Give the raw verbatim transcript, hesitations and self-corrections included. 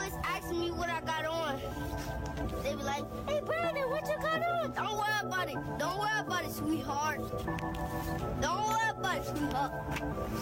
always asking me what I got on. They be like, hey, Brandon, what you got on? Don't worry about it. Don't worry about it, sweetheart. Don't worry about it, sweetheart.